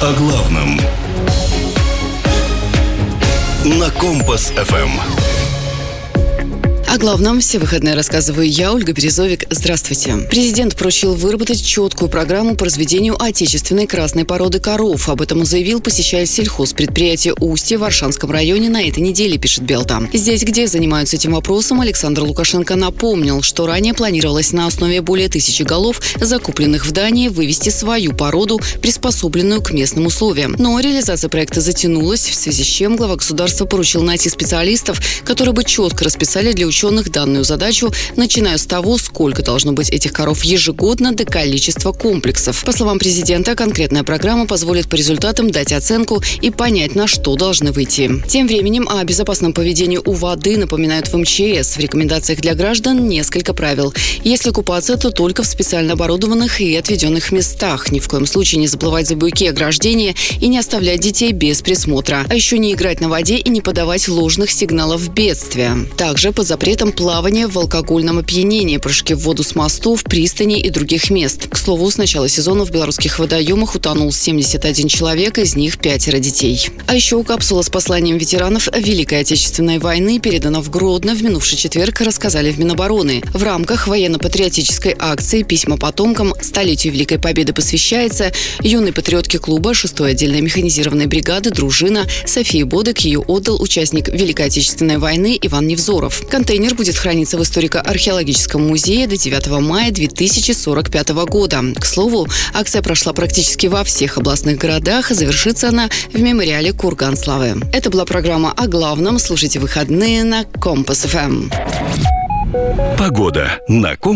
О главном на Компас ФМ. О главном все выходные рассказываю я, Ольга Березовик. Здравствуйте. Президент поручил выработать четкую программу по разведению отечественной красной породы коров. Об этом он заявил, посещая сельхозпредприятие «Устье» в Аршанском районе на этой неделе, пишет Белта. Здесь, где занимаются этим вопросом, Александр Лукашенко напомнил, что ранее планировалось на основе более 1000 голов, закупленных в Дании, вывести свою породу, приспособленную к местным условиям. Но реализация проекта затянулась, в связи с чем глава государства поручил найти специалистов, которые бы четко расписали для ученых данную задачу, начиная с того, сколько должно быть этих коров ежегодно, до количества комплексов. По словам президента, конкретная программа позволит по результатам дать оценку и понять, на что должны выйти. Тем временем о безопасном поведении у воды напоминают в МЧС. В рекомендациях для граждан несколько правил. Если купаться, то только в специально оборудованных и отведенных местах. Ни в коем случае не заплывать за буйки ограждения и не оставлять детей без присмотра. А еще не играть на воде и не подавать ложных сигналов бедствия. Также под запретом плавания в алкогольном опьянении, прыжки в воду с мостов, пристани и других мест. К слову, с начала сезона в белорусских водоемах утонул 71 человек, из них 5 детей. А еще капсула с посланием ветеранов Великой Отечественной войны передана в Гродно в минувший четверг, рассказали в Минобороны. В рамках военно-патриотической акции «Письма потомкам» столетию Великой Победы посвящается юной патриотке клуба 6-й отдельной механизированной бригады «Дружина» Софии Бодек. Ее отдал участник Великой Отечественной войны Иван Невзоров. Контейнер будет храниться в историко-археологическом музее до 9 мая 2045 года. К слову, акция прошла практически во всех областных городах, и завершится она в мемориале «Курган славы». Это была программа «О главном». Слушайте выходные на Компас ФМ. Погода на Компас.